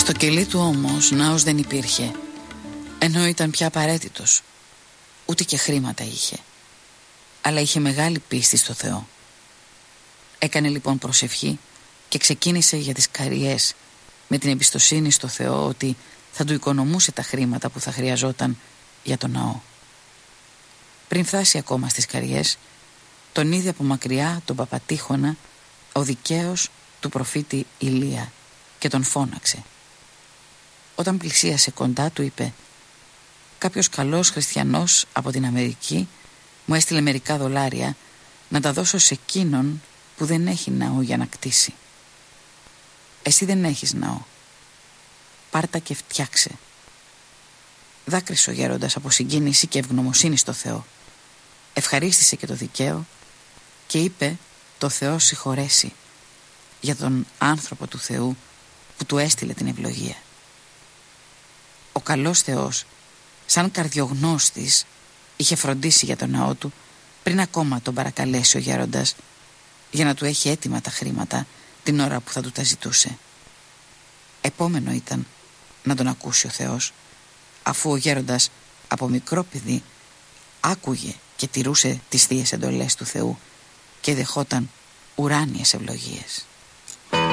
Στο κελί του όμως ναός δεν υπήρχε, ενώ ήταν πια απαραίτητος. Ούτε και χρήματα είχε, αλλά είχε μεγάλη πίστη στο Θεό. Έκανε λοιπόν προσευχή και ξεκίνησε για τις Καριές, με την εμπιστοσύνη στο Θεό ότι θα του οικονομούσε τα χρήματα που θα χρειαζόταν για τον ναό. Πριν φτάσει ακόμα στις Καριές, τον είδε από μακριά τον Παπατήχωνα, ο δικαίος του προφήτη Ηλία, και τον φώναξε. Όταν πλησίασε κοντά του είπε: «Κάποιος καλός χριστιανός από την Αμερική μου έστειλε μερικά δολάρια να τα δώσω σε εκείνον που δεν έχει ναό για να κτίσει. Εσύ δεν έχεις ναό. Πάρτα και φτιάξε». Δάκρυσε ο γέροντας από συγκίνηση και ευγνωμοσύνη στο Θεό. Ευχαρίστησε και το δικαίο και είπε το Θεό συγχωρέσει για τον άνθρωπο του Θεού που του έστειλε την ευλογία. Ο καλός Θεός, σαν καρδιογνώστης, είχε φροντίσει για τον ναό του πριν ακόμα τον παρακαλέσει ο γέροντας για να του έχει έτοιμα τα χρήματα την ώρα που θα του τα ζητούσε. Επόμενο ήταν να τον ακούσει ο Θεός, αφού ο γέροντας από μικρό παιδί άκουγε και τηρούσε τις θείες εντολές του Θεού και δεχόταν ουράνιες ευλογίες.